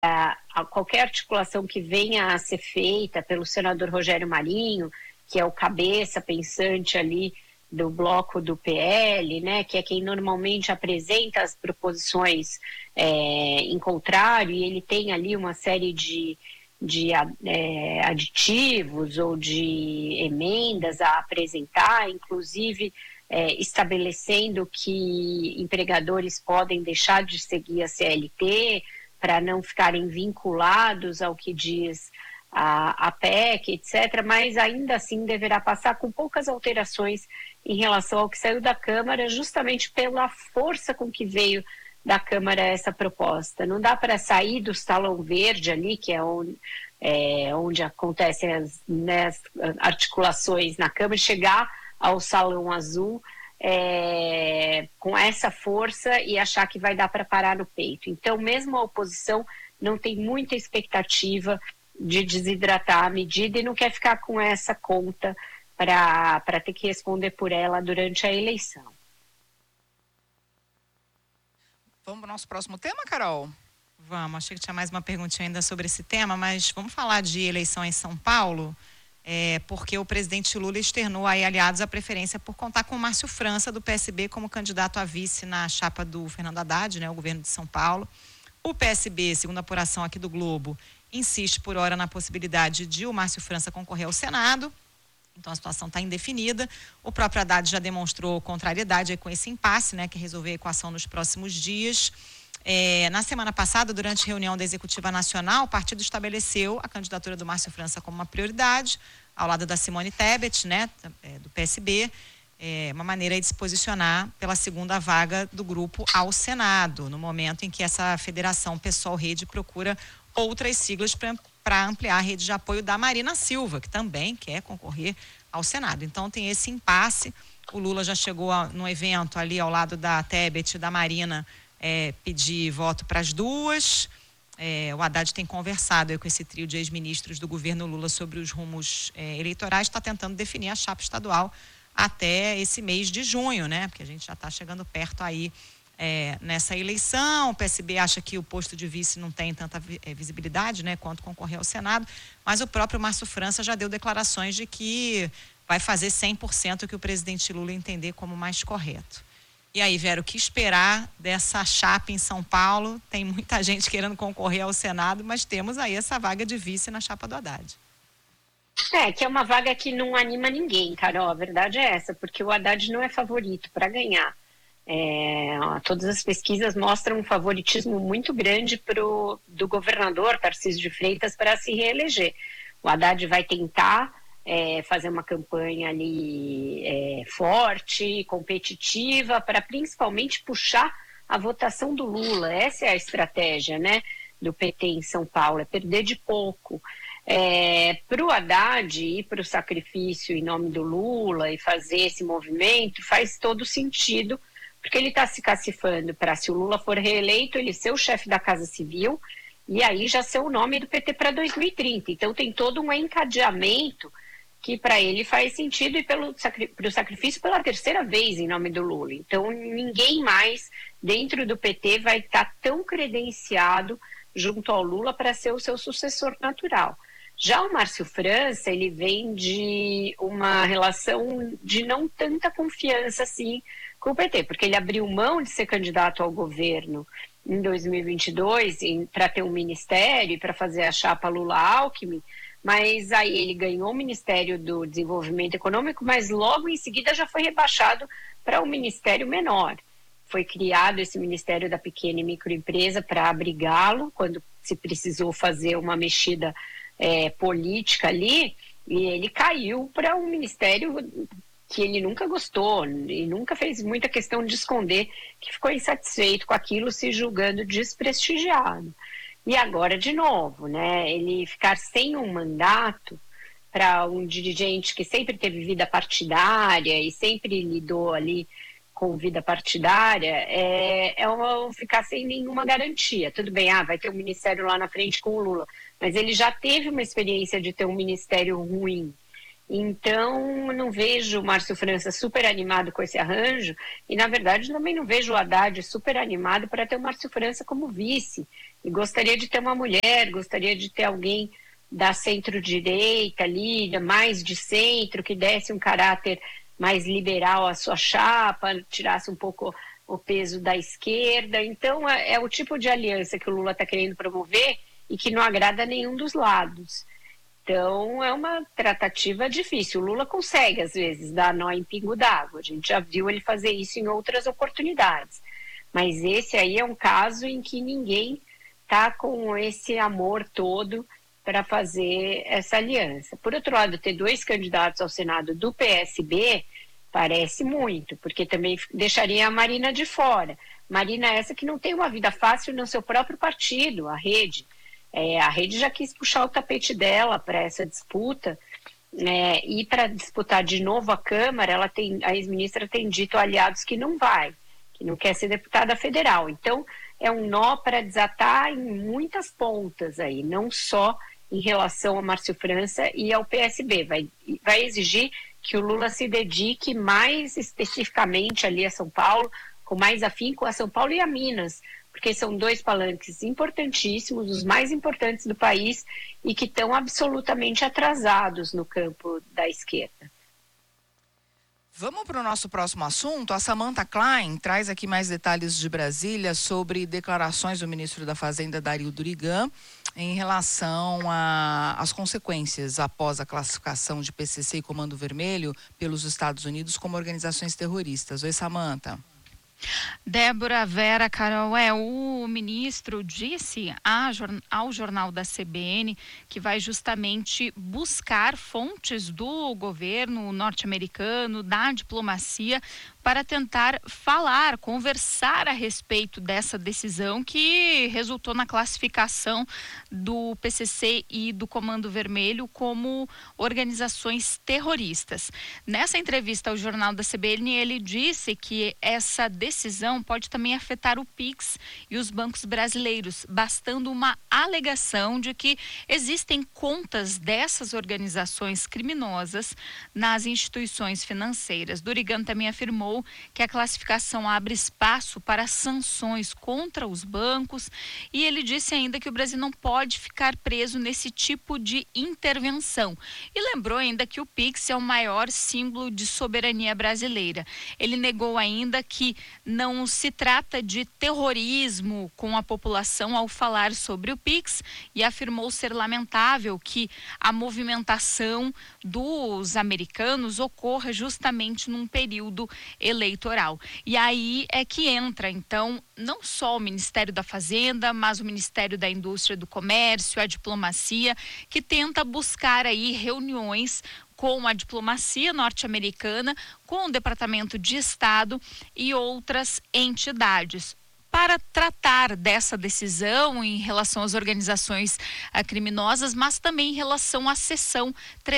qualquer articulação que venha a ser feita pelo senador Rogério Marinho, que é o cabeça pensante ali do bloco do PL, né, que é quem normalmente apresenta as proposições em contrário, e ele tem ali uma série de aditivos ou de emendas a apresentar, inclusive estabelecendo que empregadores podem deixar de seguir a CLT para não ficarem vinculados ao que diz a PEC, etc., mas ainda assim deverá passar com poucas alterações em relação ao que saiu da Câmara, justamente pela força com que veio da Câmara essa proposta. Não dá para sair do salão verde ali, que é onde acontecem as articulações na Câmara, chegar ao salão azul com essa força e achar que vai dar para parar no peito. Então, mesmo a oposição não tem muita expectativa de desidratar a medida e não quer ficar com essa conta para ter que responder por ela durante a eleição. Vamos para o nosso próximo tema, Carol? Vamos, achei que tinha mais uma perguntinha ainda sobre esse tema, mas vamos falar de eleição em São Paulo, porque o presidente Lula externou aí aliados a preferência por contar com o Márcio França, do PSB, como candidato a vice na chapa do Fernando Haddad, né, o governo de São Paulo. O PSB, segundo a apuração aqui do Globo, insiste por hora na possibilidade de o Márcio França concorrer ao Senado. Então a situação está indefinida. O próprio Haddad já demonstrou contrariedade com esse impasse, né, que é resolver a equação nos próximos dias. Na semana passada, durante a reunião da Executiva Nacional, o partido estabeleceu a candidatura do Márcio França como uma prioridade, ao lado da Simone Tebet, né, do PSB, uma maneira de se posicionar pela segunda vaga do grupo ao Senado, no momento em que essa federação PSOL-Rede procura outras siglas para ampliar a rede de apoio da Marina Silva, que também quer concorrer ao Senado. Então tem esse impasse. O Lula já chegou no evento ali ao lado da Tebet e da Marina pedir voto para as duas. O Haddad tem conversado com esse trio de ex-ministros do governo Lula sobre os rumos eleitorais, está tentando definir a chapa estadual até esse mês de junho, né? Porque a gente já está chegando perto aí nessa eleição. O PSB acha que o posto de vice não tem tanta visibilidade, né, quanto concorrer ao Senado, mas o próprio Márcio França já deu declarações de que vai fazer 100% o que o presidente Lula entender como mais correto. E aí, Vera, o que esperar dessa chapa em São Paulo? Tem muita gente querendo concorrer ao Senado, mas temos aí essa vaga de vice na chapa do Haddad. Que é uma vaga que não anima ninguém, Carol, a verdade é essa, porque o Haddad não é favorito para ganhar. Todas as pesquisas mostram um favoritismo muito grande do governador Tarcísio de Freitas para se reeleger. O Haddad vai tentar fazer uma campanha ali forte, competitiva, para principalmente puxar a votação do Lula. Essa é a estratégia, né, do PT em São Paulo, é perder de pouco. Para o Haddad ir para o sacrifício em nome do Lula e fazer esse movimento faz todo sentido, porque ele está se cacifando para, se o Lula for reeleito, ele ser o chefe da Casa Civil e aí já ser o nome do PT para 2030. Então tem todo um encadeamento que para ele faz sentido e para o sacrifício pela terceira vez em nome do Lula. Então ninguém mais dentro do PT vai estar tão credenciado junto ao Lula para ser o seu sucessor natural. Já o Márcio França, ele vem de uma relação de não tanta confiança assim com o PT, porque ele abriu mão de ser candidato ao governo em 2022 para ter um ministério, para fazer a chapa Lula-Alckmin, mas aí ele ganhou o Ministério do Desenvolvimento Econômico, mas logo em seguida já foi rebaixado para um ministério menor. Foi criado esse Ministério da Pequena e Microempresa para abrigá-lo quando se precisou fazer uma mexida política ali, e ele caiu para um ministério que ele nunca gostou e nunca fez muita questão de esconder que ficou insatisfeito com aquilo, se julgando desprestigiado. E agora, de novo, né, ele ficar sem um mandato para um dirigente que sempre teve vida partidária e sempre lidou ali com vida partidária, ficar sem nenhuma garantia. Tudo bem, vai ter um ministério lá na frente com o Lula, mas ele já teve uma experiência de ter um ministério ruim. Então, não vejo o Márcio França super animado com esse arranjo e, na verdade, também não vejo o Haddad super animado para ter o Márcio França como vice. E gostaria de ter uma mulher, gostaria de ter alguém da centro-direita ali, mais de centro, que desse um caráter mais liberal à sua chapa, tirasse um pouco o peso da esquerda. Então, é o tipo de aliança que o Lula está querendo promover e que não agrada a nenhum dos lados. Então, é uma tratativa difícil. O Lula consegue, às vezes, dar nó em pingo d'água. A gente já viu ele fazer isso em outras oportunidades. Mas esse aí é um caso em que ninguém está com esse amor todo para fazer essa aliança. Por outro lado, ter 2 candidatos ao Senado do PSB parece muito, porque também deixaria a Marina de fora. Marina essa que não tem uma vida fácil no seu próprio partido, a Rede. A Rede já quis puxar o tapete dela para essa disputa, e para disputar de novo a Câmara, a ex-ministra tem dito a aliados que não vai, que não quer ser deputada federal. Então, é um nó para desatar em muitas pontas aí, não só em relação a Márcio França e ao PSB. Vai exigir que o Lula se dedique mais especificamente ali a São Paulo, com mais afinco a São Paulo e a Minas, porque são 2 palanques importantíssimos, os mais importantes do país, e que estão absolutamente atrasados no campo da esquerda. Vamos para o nosso próximo assunto. A Samantha Klein traz aqui mais detalhes de Brasília sobre declarações do ministro da Fazenda, Dario Durigan, em relação às consequências após a classificação de PCC e Comando Vermelho pelos Estados Unidos como organizações terroristas. Oi, Samantha. Débora, Vera, Carol, o ministro disse ao jornal da CBN que vai justamente buscar fontes do governo norte-americano, da diplomacia, para tentar conversar a respeito dessa decisão que resultou na classificação do PCC e do Comando Vermelho como organizações terroristas. Nessa entrevista ao jornal da CBN, ele disse que essa decisão pode também afetar o PIX e os bancos brasileiros, bastando uma alegação de que existem contas dessas organizações criminosas nas instituições financeiras. Durigan também afirmou que a classificação abre espaço para sanções contra os bancos e ele disse ainda que o Brasil não pode ficar preso nesse tipo de intervenção. E lembrou ainda que o PIX é o maior símbolo de soberania brasileira. Ele negou ainda que não se trata de terrorismo com a população ao falar sobre o PIX e afirmou ser lamentável que a movimentação dos americanos ocorra justamente num período eleitoral. E aí é que entra, então, não só o Ministério da Fazenda, mas o Ministério da Indústria e do Comércio, a diplomacia, que tenta buscar aí reuniões com a diplomacia norte-americana, com o Departamento de Estado e outras entidades, para tratar dessa decisão em relação às organizações criminosas, mas também em relação à seção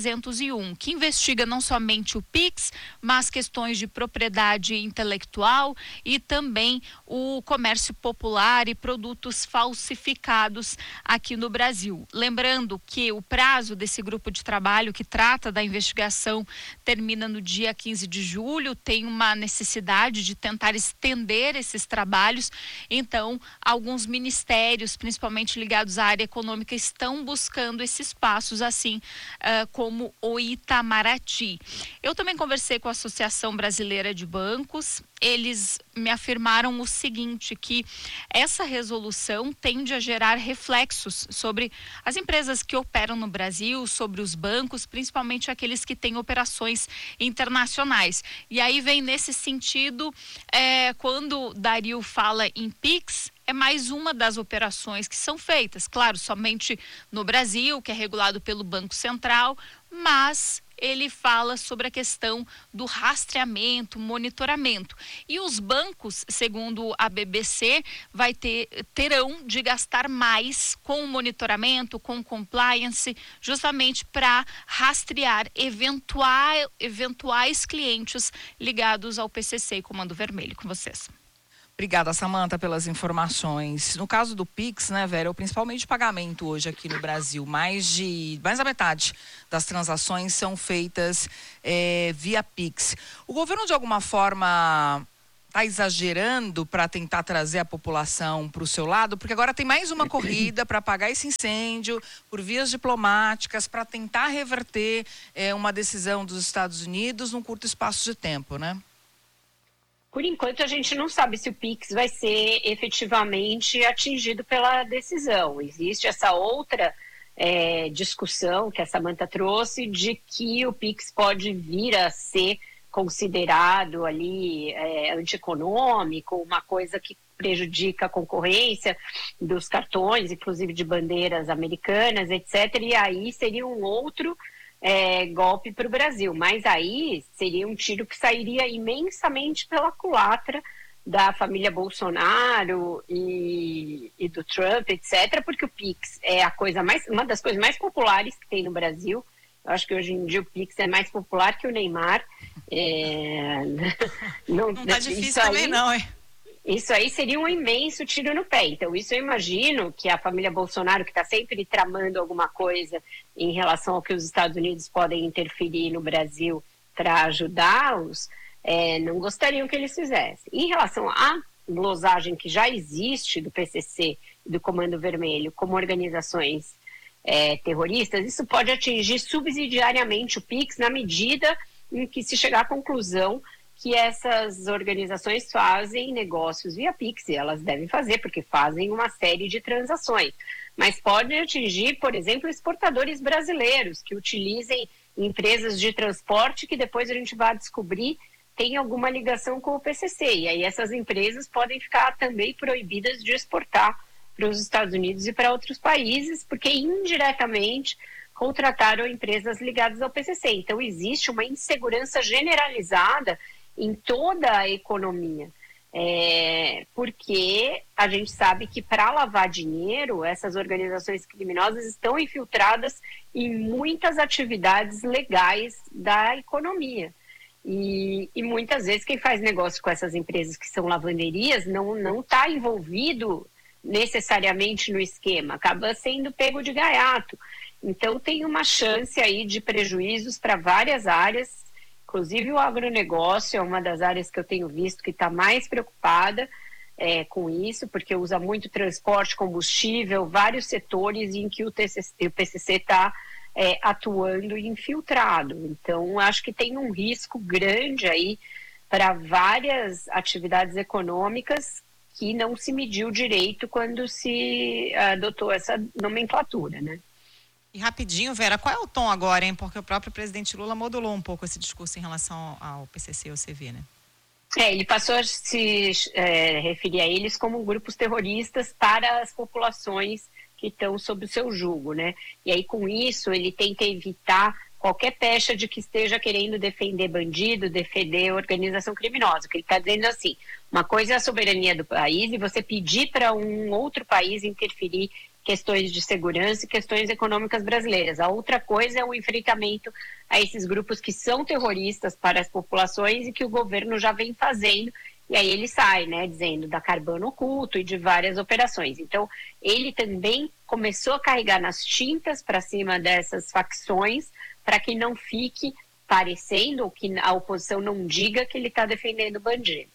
301, que investiga não somente o PIX, mas questões de propriedade intelectual e também o comércio popular e produtos falsificados aqui no Brasil. Lembrando que o prazo desse grupo de trabalho que trata da investigação termina no dia 15 de julho, tem uma necessidade de tentar estender esses trabalhos. Então, alguns ministérios, principalmente ligados à área econômica, estão buscando esses passos, assim como o Itamaraty. Eu também conversei com a Associação Brasileira de Bancos. Eles me afirmaram o seguinte, que essa resolução tende a gerar reflexos sobre as empresas que operam no Brasil, sobre os bancos, principalmente aqueles que têm operações internacionais. E aí vem nesse sentido, quando Dario fala em PIX, é mais uma das operações que são feitas, claro, somente no Brasil, que é regulado pelo Banco Central, mas ele fala sobre a questão do rastreamento, monitoramento. E os bancos, segundo a BBC, terão de gastar mais com o monitoramento, com compliance, justamente para rastrear eventuais clientes ligados ao PCC e Comando Vermelho. Com vocês. Obrigada, Samantha, pelas informações. No caso do PIX, né, Vera, é o principal meio de pagamento hoje aqui no Brasil. Mais da metade das transações são feitas via PIX. O governo, de alguma forma, está exagerando para tentar trazer a população para o seu lado? Porque agora tem mais uma corrida para apagar esse incêndio por vias diplomáticas, para tentar reverter uma decisão dos Estados Unidos num curto espaço de tempo, né? Por enquanto, a gente não sabe se o PIX vai ser efetivamente atingido pela decisão. Existe essa outra discussão que a Samantha trouxe de que o PIX pode vir a ser considerado ali antieconômico, uma coisa que prejudica a concorrência dos cartões, inclusive de bandeiras americanas, etc. E aí seria um outro golpe para o Brasil. Mas aí seria um tiro que sairia imensamente pela culatra da família Bolsonaro e do Trump, etc., porque o Pix é uma das coisas mais populares que tem no Brasil. Eu acho que hoje em dia o Pix é mais popular que o Neymar. Não está difícil também não, hein? Isso aí seria um imenso tiro no pé. Então, isso eu imagino que a família Bolsonaro, que está sempre tramando alguma coisa em relação ao que os Estados Unidos podem interferir no Brasil para ajudá-los, não gostariam que eles fizessem. Em relação à glosagem que já existe do PCC e do Comando Vermelho como organizações terroristas, isso pode atingir subsidiariamente o PIX na medida em que se chegar à conclusão que essas organizações fazem negócios via Pix, e elas devem fazer, porque fazem uma série de transações. Mas pode atingir, por exemplo, exportadores brasileiros que utilizem empresas de transporte que depois a gente vai descobrir tem alguma ligação com o PCC. E aí essas empresas podem ficar também proibidas de exportar para os Estados Unidos e para outros países, porque indiretamente contrataram empresas ligadas ao PCC. Então existe uma insegurança generalizada em toda a economia, porque a gente sabe que para lavar dinheiro, essas organizações criminosas estão infiltradas em muitas atividades legais da economia. E muitas vezes quem faz negócio com essas empresas que são lavanderias não está envolvido necessariamente no esquema, acaba sendo pego de gaiato. Então tem uma chance aí de prejuízos para várias áreas. Inclusive o agronegócio é uma das áreas que eu tenho visto que está mais preocupada com isso, porque usa muito transporte, combustível, vários setores em que o PCC está atuando infiltrado. Então, acho que tem um risco grande aí para várias atividades econômicas que não se mediu direito quando se adotou essa nomenclatura, né? E rapidinho, Vera, qual é o tom agora, hein? Porque o próprio presidente Lula modulou um pouco esse discurso em relação ao PCC e ao CV, né? Ele passou a se referir a eles como grupos terroristas para as populações que estão sob o seu jugo, né? E aí, com isso, ele tenta evitar qualquer pecha de que esteja querendo defender bandido, defender organização criminosa. Que ele está dizendo assim, uma coisa é a soberania do país e você pedir para um outro país interferir questões de segurança e questões econômicas brasileiras. A outra coisa é o enfrentamento a esses grupos que são terroristas para as populações e que o governo já vem fazendo. E aí ele sai, né, dizendo da carbono oculto e de várias operações. Então, ele também começou a carregar nas tintas para cima dessas facções para que não fique parecendo, ou que a oposição não diga que ele está defendendo o bandido.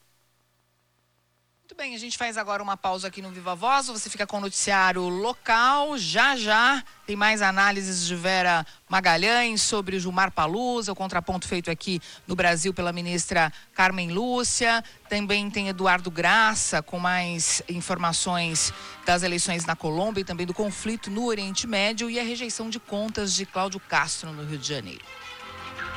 Muito bem, a gente faz agora uma pausa aqui no Viva Voz, você fica com o noticiário local, já tem mais análises de Vera Magalhães sobre o Gilmar Palusa, o contraponto feito aqui no Brasil pela ministra Carmen Lúcia, também tem Eduardo Graça com mais informações das eleições na Colômbia e também do conflito no Oriente Médio e a rejeição de contas de Cláudio Castro no Rio de Janeiro.